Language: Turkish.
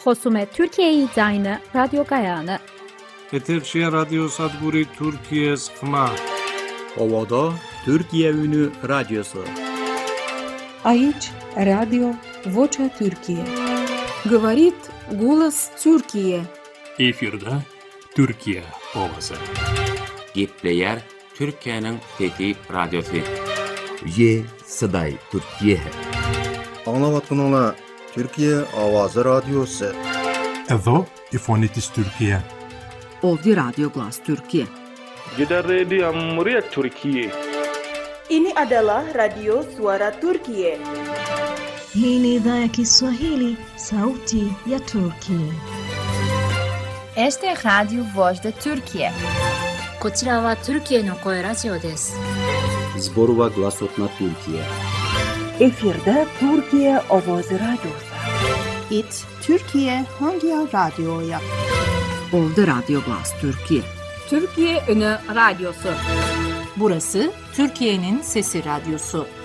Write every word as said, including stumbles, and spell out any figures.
خصوم ترکیه زاین رادیو گایانه Eterşehir Radyo Sadburi Türkiye sıkma. Ovada Türkiye Ünü Radyosu. Aici Radio Vocea Türkiye. Говорит голос Türkiye. Efirde Türkiye ovası. Gepleyer Türkiye'nin Fethi Radyosu. Ye Sıday Türkiye. Anlavatın ola Türkiye Avazı Radyosu. Ezo İfonitis Türkiye. Ovdje Radio Glas Türkiye. Gidan Radio Muryat Türkiye. Ini adalah Radio Suara Türkiye. Hii ni idhaa ya Kiswahili, Sauti ya Turkiye. Este es Radio Voz de Türkiye. こちらは Türkiyeの声ラジオです。 Zborova Glasotna Türkiye. Efirde Türkiye Avazı Radyosu. It Türkiye Hangi Radyo'ya? Ovdje Radio Glas Türkiye. Türkiye Ünü Radyosu. Burası Türkiye'nin Sesi Radyosu.